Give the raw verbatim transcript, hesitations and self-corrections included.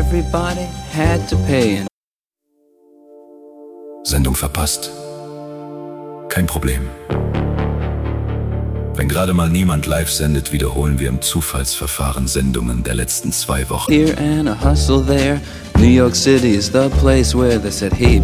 everybody had to pay. Sendung verpasst? Kein Problem. Wenn gerade mal niemand live sendet, wiederholen wir im Zufallsverfahren Sendungen der letzten zwei Wochen. Here and a hustle there. New York City is the place where they said, hey